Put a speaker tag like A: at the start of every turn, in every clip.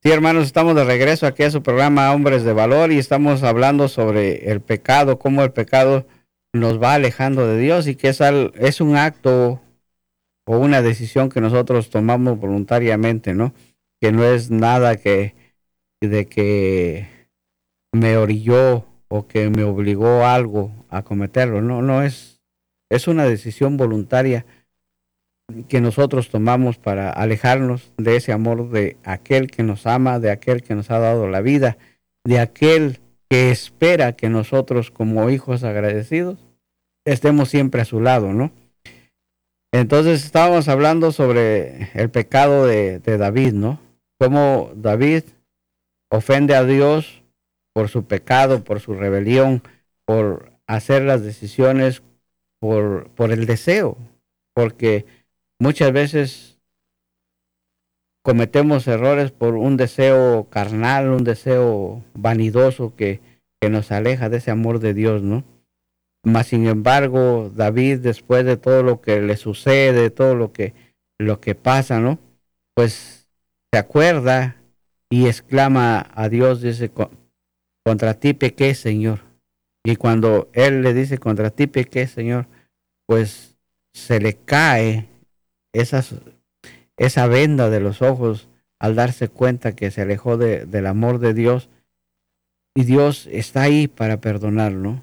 A: Sí, hermanos, estamos de regreso aquí a su programa Hombres de Valor y estamos hablando sobre el pecado, cómo el pecado nos va alejando de Dios y que es un acto o una decisión que nosotros tomamos voluntariamente, ¿no? Que no es nada de que me orilló o que me obligó algo a cometerlo, no es una decisión voluntaria que nosotros tomamos para alejarnos de ese amor de aquel que nos ama, de aquel que nos ha dado la vida, de aquel que espera que nosotros como hijos agradecidos estemos siempre a su lado, ¿no? Entonces estábamos hablando sobre el pecado de David, ¿no? Cómo David ofende a Dios por su pecado, por su rebelión, por hacer las decisiones por el deseo, porque muchas veces cometemos errores por un deseo carnal, un deseo vanidoso que nos aleja de ese amor de Dios, ¿no? Mas sin embargo, David, después de todo lo que le sucede, todo lo que pasa, ¿no? Pues se acuerda y exclama a Dios, dice, contra ti pequé, Señor. Y cuando él le dice, contra ti pequé, Señor, pues se le cae esas esa venda de los ojos al darse cuenta que se alejó del amor de Dios y Dios está ahí para perdonarlo.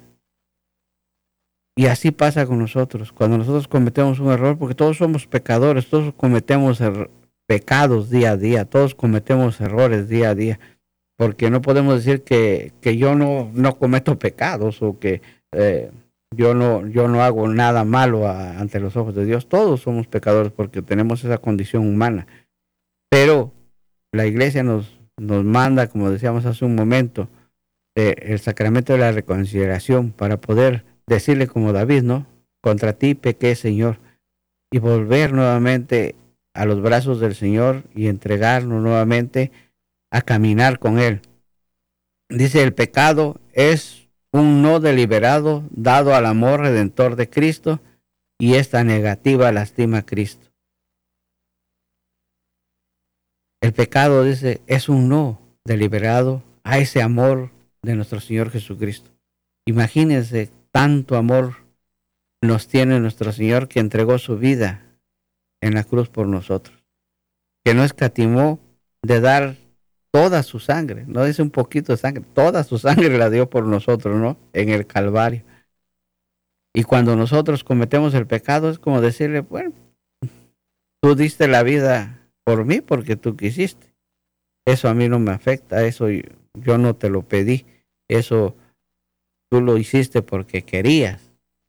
A: Y así pasa con nosotros, cuando nosotros cometemos un error, porque todos somos pecadores, todos cometemos pecados día a día, todos cometemos errores día a día, porque no podemos decir que yo no cometo pecados o que yo no hago nada malo ante los ojos de Dios. Todos somos pecadores porque tenemos esa condición humana. Pero la iglesia nos manda, como decíamos hace un momento, el sacramento de la reconciliación para poder decirle como David, ¿no? Contra ti pequé, Señor, y volver nuevamente a los brazos del Señor y entregarnos nuevamente a caminar con Él. Dice, el pecado es un no deliberado dado al amor redentor de Cristo y esta negativa lastima a Cristo. El pecado, dice, es un no deliberado a ese amor de nuestro Señor Jesucristo. Imagínense, tanto amor nos tiene nuestro Señor que entregó su vida en la cruz por nosotros, que no escatimó de dar toda su sangre, no dice un poquito de sangre, toda su sangre la dio por nosotros, ¿no? En el Calvario. Y cuando nosotros cometemos el pecado es como decirle, bueno, tú diste la vida por mí porque tú quisiste. Eso a mí no me afecta, eso yo no te lo pedí, eso tú lo hiciste porque querías.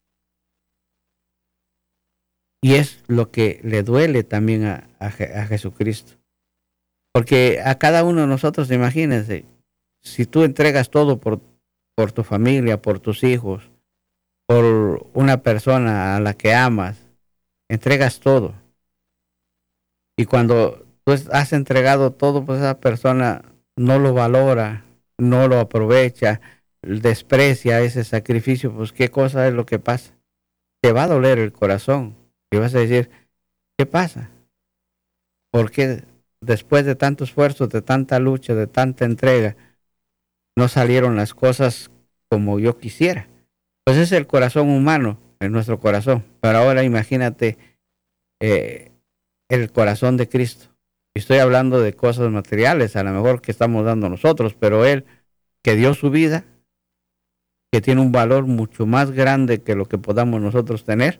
A: Y es lo que le duele también a Jesucristo. Porque a cada uno de nosotros, imagínense, si tú entregas todo por tu familia, por tus hijos, por una persona a la que amas, entregas todo. Y cuando tú has entregado todo, pues esa persona no lo valora, no lo aprovecha, desprecia ese sacrificio, pues qué cosa es lo que pasa. Te va a doler el corazón y vas a decir, ¿qué pasa? ¿Por qué después de tanto esfuerzo, de tanta lucha, de tanta entrega, no salieron las cosas como yo quisiera? Pues es el corazón humano, en nuestro corazón. Pero ahora imagínate el corazón de Cristo. Estoy hablando de cosas materiales, a lo mejor que estamos dando nosotros, pero Él que dio su vida, que tiene un valor mucho más grande que lo que podamos nosotros tener.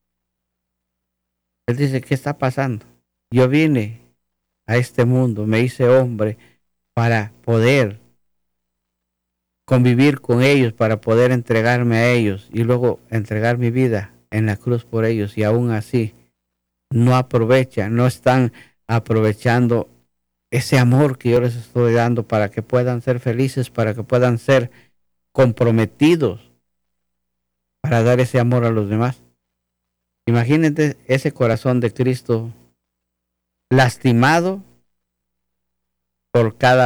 A: Él dice, ¿qué está pasando? Yo vine a este mundo, me hice hombre para poder convivir con ellos, para poder entregarme a ellos y luego entregar mi vida en la cruz por ellos, y aún así no aprovechan, no están aprovechando ese amor que yo les estoy dando para que puedan ser felices, para que puedan ser comprometidos para dar ese amor a los demás. Imagínate ese corazón de Cristo lastimado por cada